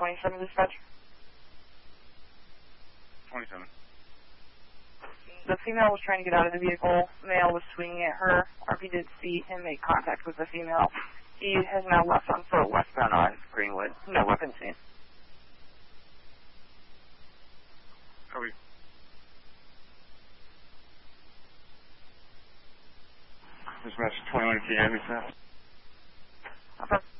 27 dispatch. 27. The female was trying to get out of the vehicle. Male was swinging at her. RP did see him make contact with the female. He has now left on foot westbound on Greenwood. No weapon seen. Copy. Dispatch 21 feet, have you, sir? Okay.